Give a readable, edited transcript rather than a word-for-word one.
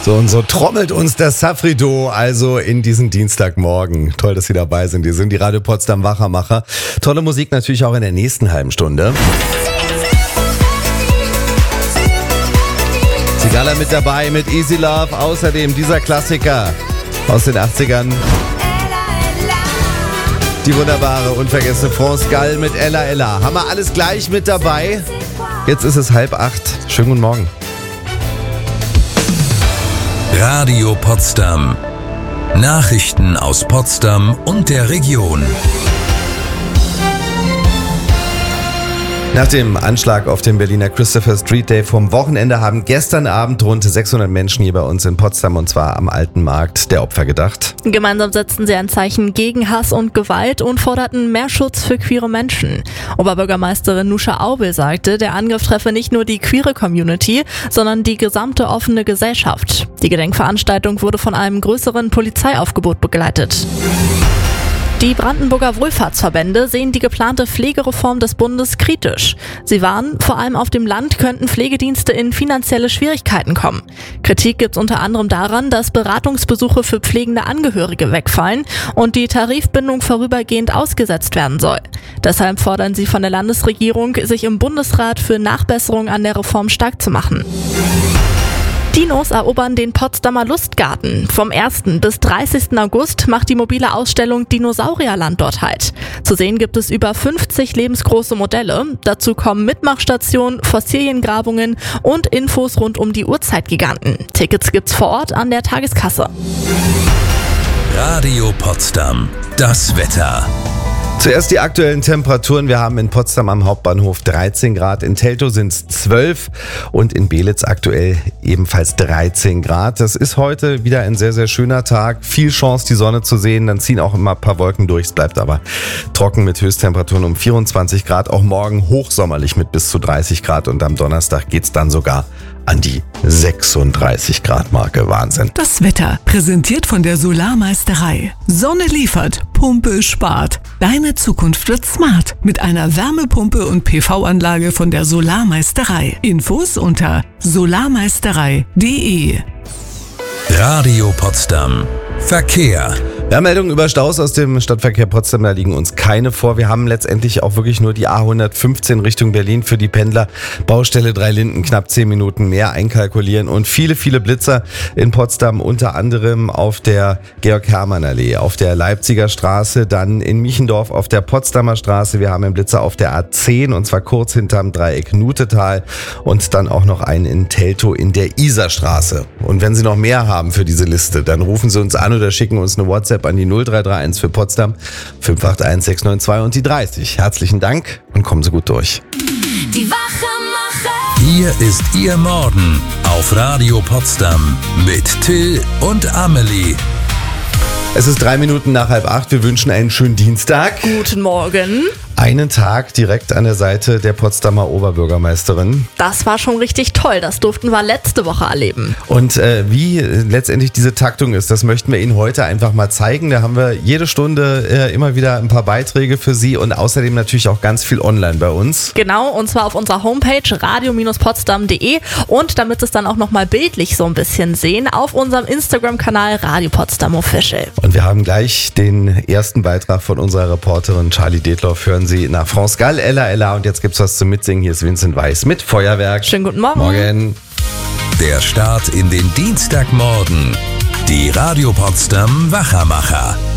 So, und so trommelt uns das Safri-Duo also in diesen Dienstagmorgen. Toll, dass Sie dabei sind. Die sind die Radio Potsdam Wachermacher. Tolle Musik natürlich auch in der nächsten halben Stunde. Sigala mit dabei mit Easy Love. Außerdem dieser Klassiker aus den 80ern. Die wunderbare, unvergessene France Gall mit Ella Ella. Haben wir alles gleich mit dabei? Jetzt ist es 7:30. Schönen guten Morgen. Radio Potsdam. Nachrichten aus Potsdam und der Region. Nach dem Anschlag auf dem Berliner Christopher Street Day vom Wochenende haben gestern Abend rund 600 Menschen hier bei uns in Potsdam und zwar am Alten Markt der Opfer gedacht. Gemeinsam setzten sie ein Zeichen gegen Hass und Gewalt und forderten mehr Schutz für queere Menschen. Oberbürgermeisterin Nusha Aubel sagte, der Angriff treffe nicht nur die queere Community, sondern die gesamte offene Gesellschaft. Die Gedenkveranstaltung wurde von einem größeren Polizeiaufgebot begleitet. Die Brandenburger Wohlfahrtsverbände sehen die geplante Pflegereform des Bundes kritisch. Sie warnen, vor allem auf dem Land könnten Pflegedienste in finanzielle Schwierigkeiten kommen. Kritik gibt es unter anderem daran, dass Beratungsbesuche für pflegende Angehörige wegfallen und die Tarifbindung vorübergehend ausgesetzt werden soll. Deshalb fordern sie von der Landesregierung, sich im Bundesrat für Nachbesserungen an der Reform stark zu machen. Dinos erobern den Potsdamer Lustgarten. Vom 1. bis 30. August macht die mobile Ausstellung Dinosaurierland dort Halt. Zu sehen gibt es über 50 lebensgroße Modelle. Dazu kommen Mitmachstationen, Fossiliengrabungen und Infos rund um die Urzeitgiganten. Tickets gibt's vor Ort an der Tageskasse. Radio Potsdam. Das Wetter. Zuerst die aktuellen Temperaturen. Wir haben in Potsdam am Hauptbahnhof 13 Grad, in Teltow sind es 12 und in Belitz aktuell ebenfalls 13 Grad. Das ist heute wieder ein sehr, sehr schöner Tag. Viel Chance, die Sonne zu sehen. Dann ziehen auch immer ein paar Wolken durch. Es bleibt aber trocken mit Höchsttemperaturen um 24 Grad. Auch morgen hochsommerlich mit bis zu 30 Grad und am Donnerstag geht's dann sogar an die 36 Grad Marke. Wahnsinn. Das Wetter präsentiert von der Solarmeisterei. Sonne liefert, Pumpe spart. Deine Zukunft wird smart mit einer Wärmepumpe und PV-Anlage von der Solarmeisterei. Infos unter solarmeisterei.de. Radio Potsdam. Verkehr. Ja, Meldungen über Staus aus dem Stadtverkehr Potsdam, da liegen uns keine vor. Wir haben letztendlich auch wirklich nur die A115 Richtung Berlin für die Pendler. Baustelle 3 Linden, knapp 10 Minuten mehr einkalkulieren und viele, viele Blitzer in Potsdam, unter anderem auf der Georg-Hermann-Allee, auf der Leipziger Straße, dann in Michendorf auf der Potsdamer Straße. Wir haben einen Blitzer auf der A10 und zwar kurz hinterm Dreieck Nutetal und dann auch noch einen in Teltow in der Isarstraße. Und wenn Sie noch mehr haben für diese Liste, dann rufen Sie uns an oder schicken uns eine WhatsApp an die 0331 für Potsdam 581 692 und die 30. Herzlichen Dank und kommen Sie gut durch. Die Wachermacher. Hier ist Ihr Morgen auf Radio Potsdam mit Till und Amelie. Es ist 3 Minuten nach 7:30. Wir wünschen einen schönen Dienstag. Guten Morgen. Einen Tag direkt an der Seite der Potsdamer Oberbürgermeisterin. Das war schon richtig toll. Das durften wir letzte Woche erleben. Und wie letztendlich diese Taktung ist, das möchten wir Ihnen heute einfach mal zeigen. Da haben wir jede Stunde immer wieder ein paar Beiträge für Sie und außerdem natürlich auch ganz viel online bei uns. Genau, und zwar auf unserer Homepage radio-potsdam.de und damit Sie es dann auch nochmal bildlich so ein bisschen sehen, auf unserem Instagram-Kanal Radio Potsdam Official. Und wir haben gleich den ersten Beitrag von unserer Reporterin Charlie Detloff. Hören Sie nach France Gall, Ella Ella und jetzt gibt's was zum Mitsingen. Hier ist Vincent Weiss mit Feuerwerk. Schönen guten Morgen. Morgen. Der Start in den Dienstagmorgen. Die Radio Potsdam Wachermacher.